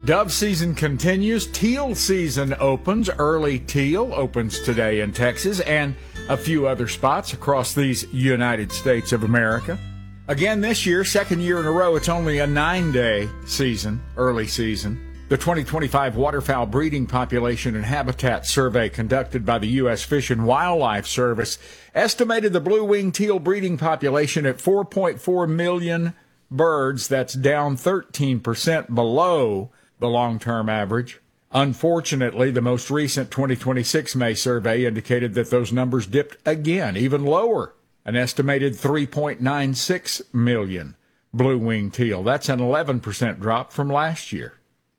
Dove season continues. Teal season opens. Early teal opens today in Texas and a few other spots across these United States of America. Again this year, second year in a row, it's only a 9-day season, early season. The 2025 Waterfowl Breeding Population and Habitat Survey conducted by the U.S. Fish and Wildlife Service estimated the blue-winged teal breeding population at 4.4 million birds. That's down 13% below the long-term average. Unfortunately, the most recent 2026 May survey indicated that those numbers dipped again, even lower, an estimated 3.96 million blue-winged teal. That's an 11% drop from last year.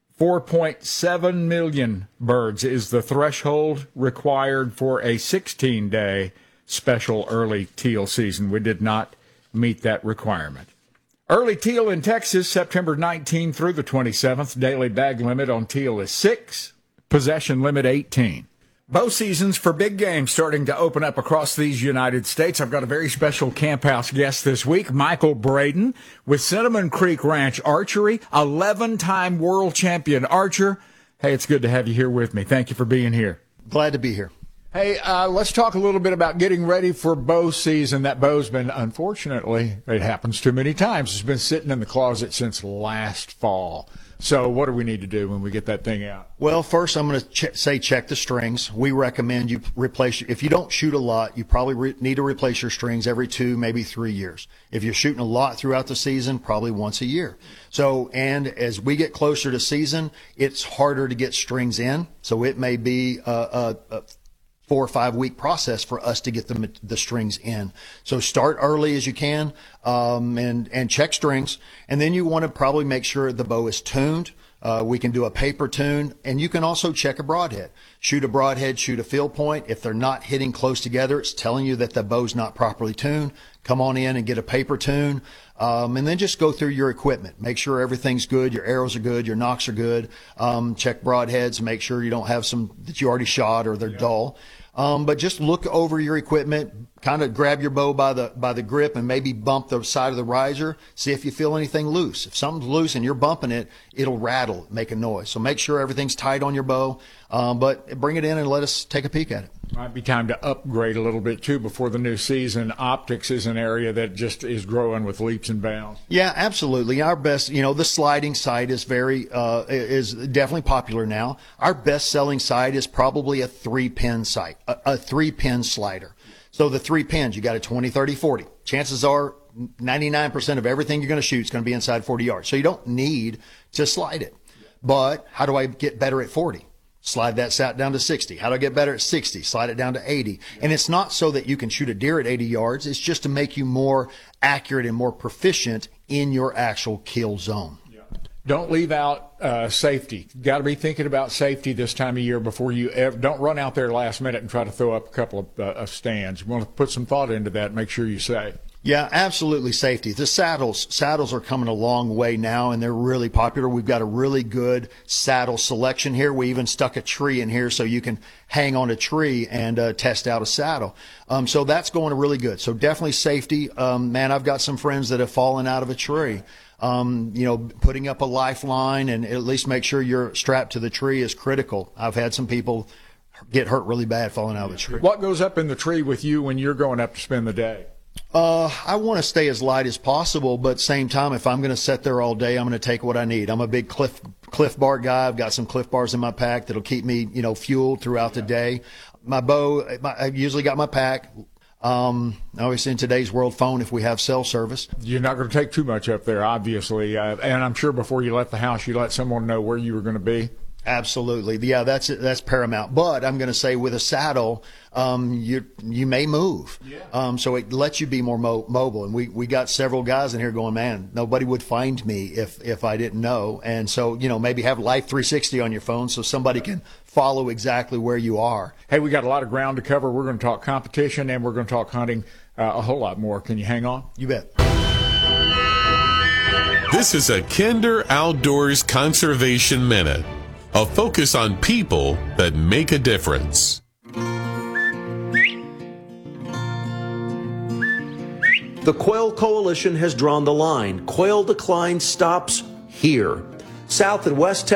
4.7 million birds is the threshold required for a 16-day special early teal season. We did not meet that requirement. Early teal in Texas, September 19 through the 27th. Daily bag limit on teal is 6. Possession limit 18. Bow seasons for big game starting to open up across these United States. I've got a very special Camp House guest this week, Michael Braden with Cinnamon Creek Ranch Archery, 11-time world champion archer. Hey, it's good to have you here with me. Thank you for being here. Glad to be here. Hey, let's talk a little bit about getting ready for bow season. That bow's been, unfortunately, it happens too many times. It's been sitting in the closet since last fall. So what do we need to do when we get that thing out? Well, first I'm going to say check the strings. We recommend you replace, if you don't shoot a lot, you probably need to replace your strings every 2, maybe 3 years. If you're shooting a lot throughout the season, probably once a year. So, and as we get closer to season, it's harder to get strings in. So it may be a 4 or 5 week process for us to get the strings in. So start early as you can, and check strings. And then you want to probably make sure the bow is tuned. We can do a paper tune, and you can also check a broadhead. Shoot a broadhead, shoot a field point. If they're not hitting close together, it's telling you that the bow's not properly tuned. Come on in and get a paper tune. And then just go through your equipment. Make sure everything's good. Your arrows are good. Your nocks are good. Check broadheads. Make sure you don't have some that you already shot or they're dull. But just look over your equipment, kind of grab your bow by the grip and maybe bump the side of the riser. See if you feel anything loose. If something's loose and you're bumping it, it'll rattle, make a noise. So make sure everything's tight on your bow, but bring it in and let us take a peek at it. Might be time to upgrade a little bit, too, before the new season. Optics is an area that just is growing with leaps and bounds. Yeah, absolutely. Our best, the sliding sight is is definitely popular now. Our best-selling sight is probably a 3-pin sight, a 3-pin slider. So the 3 pins, you got a 20, 30, 40. Chances are 99% of everything you're going to shoot is going to be inside 40 yards. So you don't need to slide it. But how do I get better at 40? Slide that sat down to 60. How do I get better at 60? Slide it down to 80. And it's not so that you can shoot a deer at 80 yards. It's just to make you more accurate and more proficient in your actual kill zone. Don't leave out safety. Got to be thinking about safety this time of year before you don't run out there last minute and try to throw up a couple of stands. You want to put some thought into that. Make sure you're safe. Yeah, absolutely. Safety. The saddles are coming a long way now, and they're really popular. We've got a really good saddle selection here. We even stuck a tree in here so you can hang on a tree and test out a saddle. So that's going really good. So definitely safety. Man, I've got some friends that have fallen out of a tree. Putting up a lifeline and at least make sure you're strapped to the tree is critical. I've had some people get hurt really bad falling out of the tree. What goes up in the tree with you when you're going up to spend the day? I want to stay as light as possible, but same time, if I'm going to sit there all day, I'm going to take what I need. I'm a big Cliff Bar guy. I've got some Cliff Bars in my pack that'll keep me, fueled throughout the day. My bow, I've usually got my pack. Obviously in today's world, phone if we have cell service. You're not going to take too much up there, obviously. And I'm sure before you left the house, you let someone know where you were going to be. Absolutely. Yeah, that's paramount. But I'm going to say with a saddle, you may move. Yeah. So it lets you be more mobile. And we got several guys in here going, man, nobody would find me if I didn't know. And so, maybe have Life 360 on your phone so somebody can follow exactly where you are. Hey, we got a lot of ground to cover. We're going to talk competition and we're going to talk hunting a whole lot more. Can you hang on? You bet. This is a Kinder Outdoors Conservation Minute. A focus on people that make a difference. The Quail Coalition has drawn the line. Quail decline stops here. South and West Texas